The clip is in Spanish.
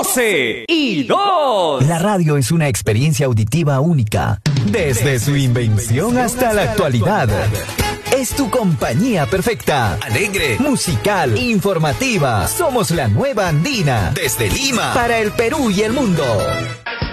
12 y 2. La radio es una experiencia auditiva única, desde su invención hasta la actualidad. Es tu compañía perfecta. Alegre, musical, informativa. Somos la nueva Andina. Desde Lima, para el Perú y el mundo.